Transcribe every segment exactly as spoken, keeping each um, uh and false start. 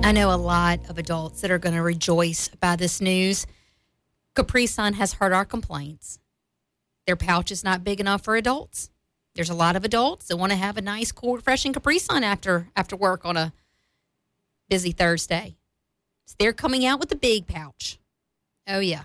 I know a lot of adults that are going to rejoice by this news. Capri Sun has heard our complaints. Their pouch is not big enough for adults. There's a lot of adults that want to have a nice, cool, refreshing Capri Sun after after work on a busy Thursday. So they're coming out with the big pouch. Oh, yeah.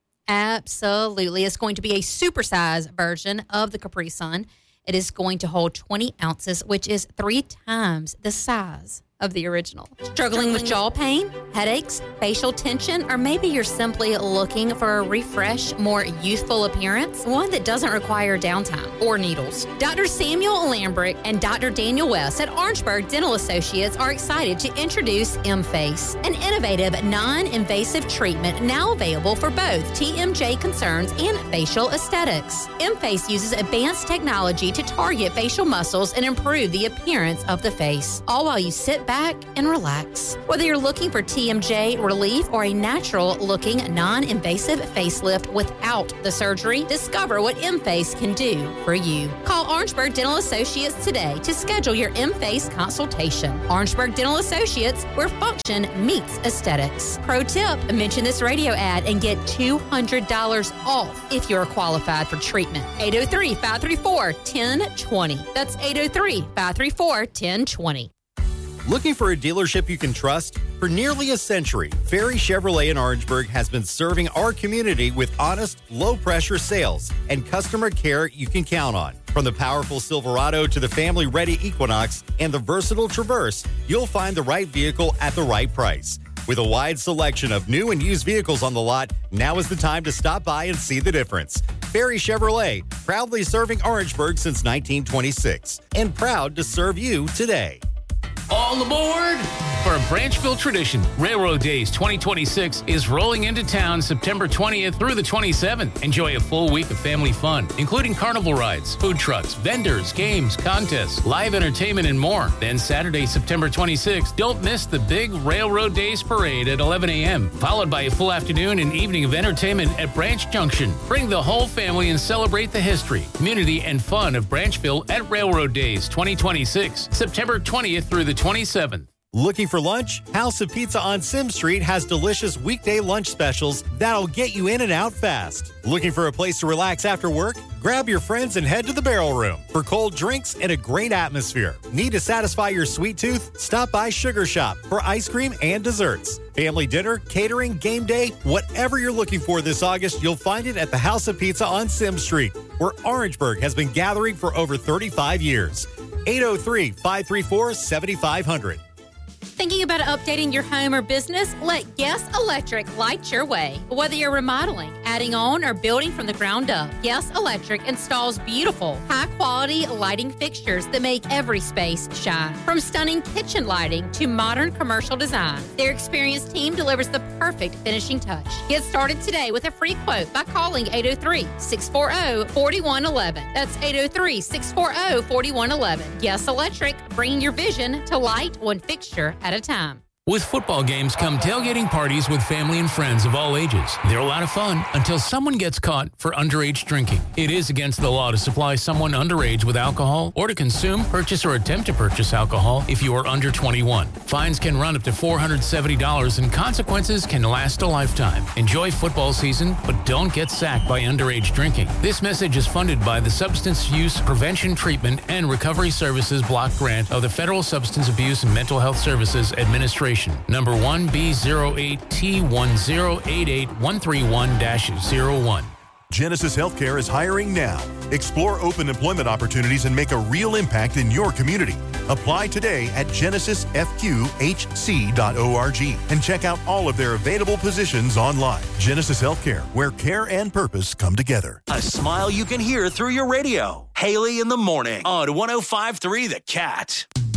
Absolutely. It's going to be a supersized version of the Capri Sun. It is going to hold twenty ounces, which is three times the size of the original. Struggling with jaw pain, headaches, facial tension, or maybe you're simply looking for a refresh, more youthful appearance, one that doesn't require downtime or needles. Doctor Samuel Lambrick and Doctor Daniel West at Orangeburg Dental Associates are excited to introduce M-Face, an innovative, non-invasive treatment now available for both T M J concerns and facial aesthetics. M-Face uses advanced technology to target facial muscles and improve the appearance of the face, all while you sit back and relax. Whether you're looking for T M J relief or a natural-looking, non-invasive facelift without the surgery, discover what M-Face can do for you. Call Orangeburg Dental Associates today to schedule your M-Face consultation. Orangeburg Dental Associates, where function meets aesthetics. Pro tip, mention this radio ad and get two hundred dollars off if you're qualified for treatment. eight oh three, five three four, one oh two oh. That's eight oh three, five three four, one oh two oh. Looking for a dealership you can trust? For nearly a century, Ferry Chevrolet in Orangeburg has been serving our community with honest, low-pressure sales and customer care you can count on. From the powerful Silverado to the family-ready Equinox and the versatile Traverse, you'll find the right vehicle at the right price. With a wide selection of new and used vehicles on the lot, now is the time to stop by and see the difference. Ferry Chevrolet, proudly serving Orangeburg since nineteen twenty-six, and proud to serve you today. All aboard! For a Branchville tradition, Railroad Days twenty twenty-six is rolling into town September twentieth through the twenty-seventh. Enjoy a full week of family fun, including carnival rides, food trucks, vendors, games, contests, live entertainment, and more. Then Saturday, September twenty-sixth, don't miss the big Railroad Days parade at eleven a.m., followed by a full afternoon and evening of entertainment at Branch Junction. Bring the whole family and celebrate the history, community, and fun of Branchville at Railroad Days twenty twenty-six, September twentieth through the twenty-seventh. Looking for lunch? House of Pizza on Sim Street has delicious weekday lunch specials that'll get you in and out fast. Looking for a place to relax after work? Grab your friends and head to the Barrel Room for cold drinks and a great atmosphere. Need to satisfy your sweet tooth? Stop by Sugar Shop for ice cream and desserts. Family dinner, catering, game day, whatever you're looking for this August, you'll find it at the House of Pizza on Sim Street, where Orangeburg has been gathering for over thirty-five years. eight oh three, five three four, seven five zero zero. Thinking about updating your home or business? Let Guess Electric light your way. Whether you're remodeling, adding on, or building from the ground up, Guess Electric installs beautiful, high-quality lighting fixtures that make every space shine. From stunning kitchen lighting to modern commercial design, their experienced team delivers the perfect finishing touch. Get started today with a free quote by calling eight oh three, six four zero, four one one one. That's eight oh three, six four zero, four one one one. Guess Electric, bringing your vision to light one fixture at a time. With football games come tailgating parties with family and friends of all ages. They're a lot of fun until someone gets caught for underage drinking. It is against the law to supply someone underage with alcohol or to consume, purchase, or attempt to purchase alcohol if you are under twenty-one. Fines can run up to four hundred seventy dollars and consequences can last a lifetime. Enjoy football season, but don't get sacked by underage drinking. This message is funded by the Substance Use Prevention, Treatment, and Recovery Services Block Grant of the Federal Substance Abuse and Mental Health Services Administration. Number one B zero eight T one zero eight eight one three one dash zero one. Genesis Healthcare is hiring now. Explore open employment opportunities and make a real impact in your community. Apply today at genesis f q h c dot org and check out all of their available positions online. Genesis Healthcare, where care and purpose come together. A smile you can hear through your radio. Haley in the morning on one oh five point three The Cat.